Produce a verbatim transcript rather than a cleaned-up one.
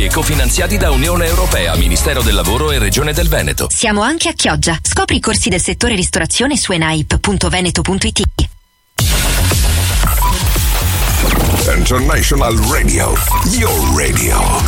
e cofinanziati da Unione Europea, Ministero del Lavoro e Regione del Veneto. Siamo anche a Chioggia. Scopri i corsi del settore ristorazione su enaip punto veneto punto it. International Radio, your radio.